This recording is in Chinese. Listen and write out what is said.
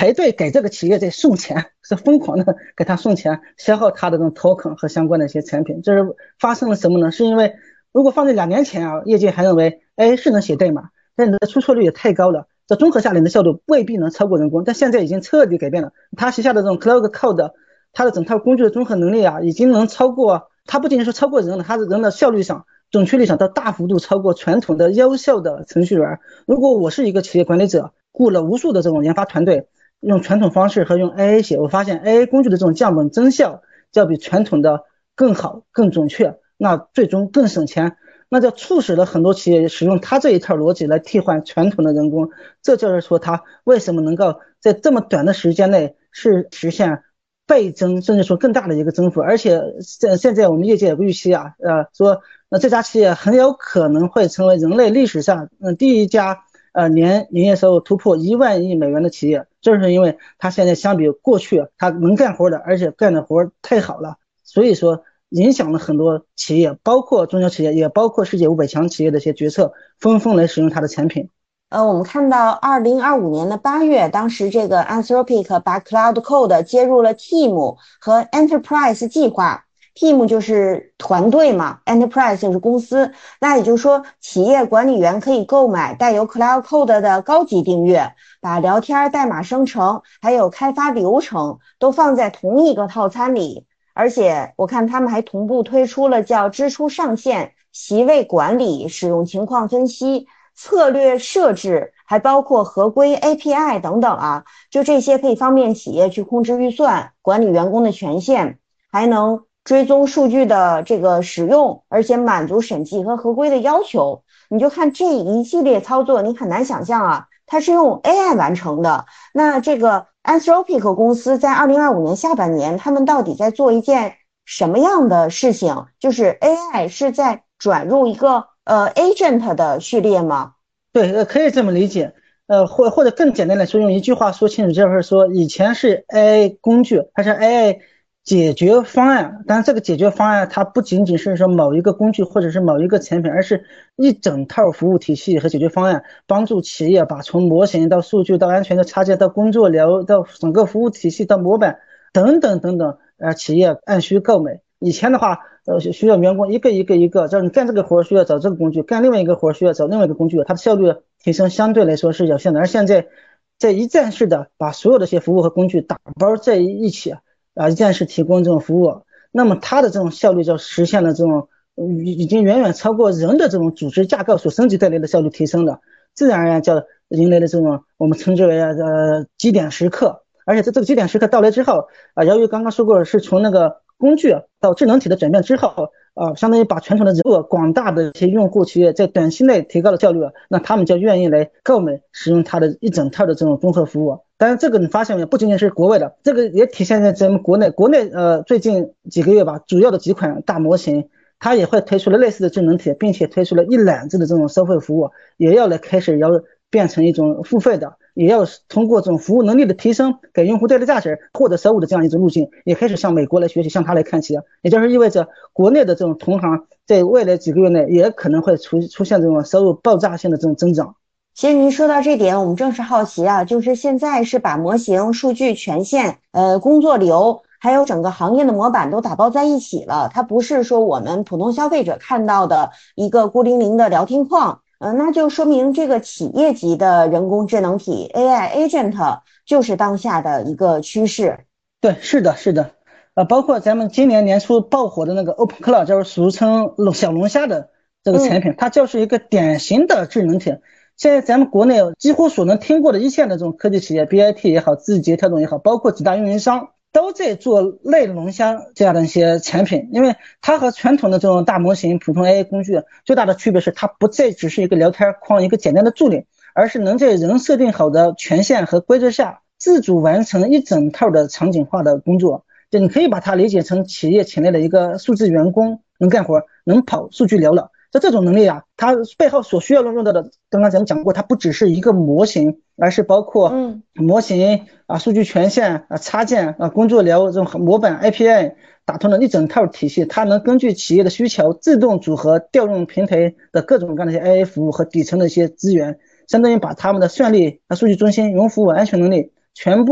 排队给这个企业在送钱，是疯狂的给他送钱，消耗他的这种 token 和相关的一些产品。这是发生了什么呢？是因为如果放在2年前啊，业界还认为是能写代码，但你的出错率也太高了，这综合下来的效率未必能超过人工。但现在已经彻底改变了，他旗下的这种 Cloud Code，它的整套工具的综合能力啊，已经能超过，它不仅仅是超过人了，它的人的效率上、准确率上都大幅度超过传统的优秀的程序员。如果我是一个企业管理者，雇了无数的这种研发团队，用传统方式和用 AI 写，我发现 AI 工具的这种降本增效就要比传统的更好、更准确，那最终更省钱。那就促使了很多企业使用它这一套逻辑来替换传统的人工。这就是说它为什么能够在这么短的时间内是实现倍增，甚至说更大的一个增幅。而且现在我们业界有个预期啊，说这家企业很有可能会成为人类历史上第一家年营业收入突破1万亿美元的企业。这是因为它现在相比过去它能干活的，而且干的活太好了，所以说影响了很多企业，包括中小企业，也包括世界500强企业的一些决策，纷纷来使用它的产品。 我们看到2025年的8月，当时这个 Anthropic 把 Cloud Code 接入了 Team 和 Enterprise 计划。Team 就是团队嘛， Enterprise 就是公司。那也就是说，企业管理员可以购买带有 Cloud Code 的高级订阅，把聊天、代码生成还有开发流程都放在同一个套餐里。而且我看他们还同步推出了叫支出上限、席位管理、使用情况分析、策略设置，还包括合规 API 等等啊，就这些可以方便企业去控制预算、管理员工的权限，还能追踪数据的这个使用，而且满足审计和合规的要求。你就看这一系列操作，你很难想象啊，它是用 AI 完成的。那这个 Anthropic 公司在2025年下半年，他们到底在做一件什么样的事情？就是 AI 是在转入一个agent 的序列吗？ 对，可以这么理解。或者更简单来说，用一句话说清楚，就是说以前是 AI 工具，它是 AI 解决方案，但是这个解决方案它不仅仅是说某一个工具或者是某一个产品，而是一整套服务体系和解决方案，帮助企业把从模型到数据到安全的插件到工作流到整个服务体系到模板等等等等，企业按需购买。以前的话，需要员工一个一个一个，就是你干这个活需要找这个工具，干另外一个活需要找另外一个工具，它的效率提升相对来说是有限的。而现在在一站式的把所有的这些服务和工具打包在一起，一站式提供这种服务，那么它的这种效率就实现了这种已经远远超过人的这种组织架构所升级带来的效率提升的，自然而然就迎来了这种我们称之为基点时刻。而且这个基点时刻到来之后，由于刚刚说过是从那个工具到智能体的转变之后，相当于把传统的人物广大的一些用户企业在短期内提高了效率，那他们就愿意来购买使用它的一整套的这种综合服务。当然这个你发现没有，不仅仅是国外的，这个也体现在咱们国内。最近几个月吧，主要的几款大模型它也会推出了类似的智能体，并且推出了一揽子的这种收费服务，也要来开始要变成一种付费的，也要通过这种服务能力的提升，给用户带来价值，获得收入的这样一种路径，也开始向美国来学习，向他来看齐。也就是意味着国内的这种同行在未来几个月内也可能会出现这种收入爆炸性的这种增长。 其实您说到这点，我们正是好奇啊，就是现在是把模型、数据、权限、工作流，还有整个行业的模板都打包在一起了。它不是说我们普通消费者看到的一个孤零零的聊天框，那就说明这个企业级的人工智能体 AI agent 就是当下的一个趋势。 对，是的，是的，包括咱们今年年初爆火的那个 OpenClaw，就是俗称小龙虾的这个产品，它就是一个典型的智能体。现在咱们国内几乎所能听过的一线的这种科技企业 BIT 也好，字节跳动也好，包括几大运营商都在做类龙虾这样的一些产品。因为它和传统的这种大模型普通 AI 工具最大的区别是，它不再只是一个聊天框，一个简单的助理，而是能在人设定好的权限和规则下自主完成一整套的场景化的工作。就你可以把它理解成企业请来的一个数字员工，能干活，能跑数据流了。这种能力啊，它背后所需要用到的，刚刚咱们讲过，它不只是一个模型，而是包括模型数据权限插件工作流这种模板 API 打通了一整套体系。它能根据企业的需求自动组合调用平台的各种各样的一些 AI 服务和底层的一些资源，相当于把他们的算力、数据中心、云服务、安全能力全部